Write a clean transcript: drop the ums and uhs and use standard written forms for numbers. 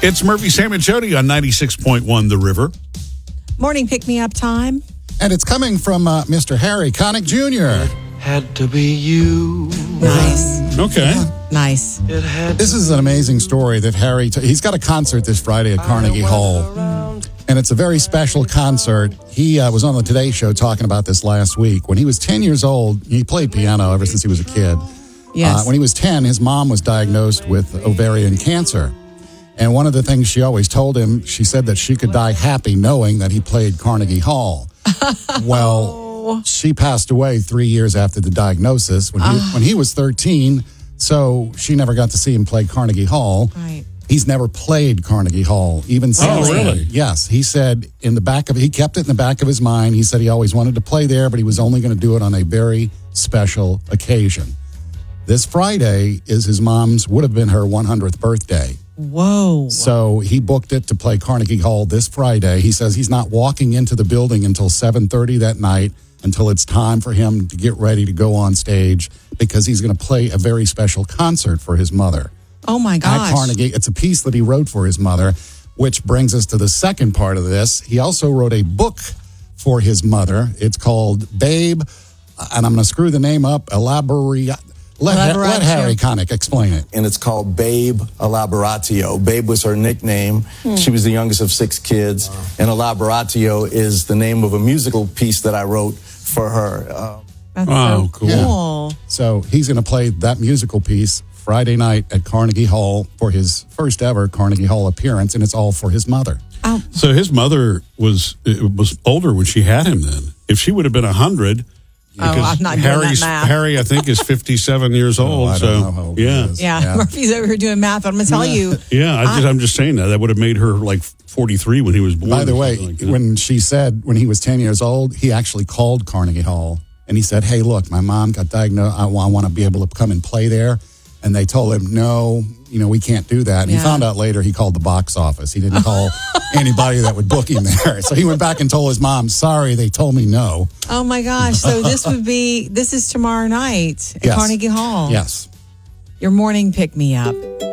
It's Murphy, Sam, and Jody on 96.1 The River. Morning pick-me-up time. And it's coming from Mr. Harry Connick Jr. Had to be you. Nice. Okay. Nice. This is an amazing story that Harry... he's got a concert this Friday at Carnegie Hall. And it's a very special concert. He was on the Today Show talking about this last week. When he was 10 years old, he played piano ever since he was a kid. Yes. When he was 10, his mom was diagnosed with ovarian cancer. And one of the things she always told him, she said that she could die happy knowing that he played Carnegie Hall. Well, she passed away 3 years after the diagnosis when he was 13. So she never got to see him play Carnegie Hall. Right. He's never played Carnegie Hall, even since. Oh, really? Yes. He said he kept it in the back of his mind. He said he always wanted to play there, but he was only going to do it on a very special occasion. This Friday is his mom's, would have been her 100th birthday. Whoa. So he booked it to play Carnegie Hall this Friday. He says he's not walking into the building until 7:30 that night, until it's time for him to get ready to go on stage, because he's going to play a very special concert for his mother. Oh, my gosh. At Carnegie. It's a piece that he wrote for his mother, which brings us to the second part of this. He also wrote a book for his mother. It's called Babe, and I'm going to screw the name up, Let Harry Connick explain it. And it's called Babe Elaboratio. Babe was her nickname. She was the youngest of 6 kids. And Elaboratio is the name of a musical piece that I wrote for her. That's Wow, so cool. cool. So he's going to play that musical piece Friday night at Carnegie Hall for his first ever Carnegie Hall appearance, and it's all for his mother. So his mother was older when she had him then. If she would have been 100... I'm not doing that math. Harry, I think, is 57 years old. I don't know how old he is. Yeah, Murphy's over here doing math, but I'm going to tell you. Yeah, I'm just saying that would have made her like 43 when he was born. By the way, like that. when she said when he was 10 years old, he actually called Carnegie Hall and he said, "Hey, look, my mom got diagnosed. I want to be able to come and play there." And they told him, "No, we can't do that." And he found out later he called the box office. He didn't call anybody that would book him there. So he went back and told his mom, "Sorry, they told me no." Oh, my gosh. So this is tomorrow night at Yes. Carnegie Hall. Yes. Your morning pick-me-up.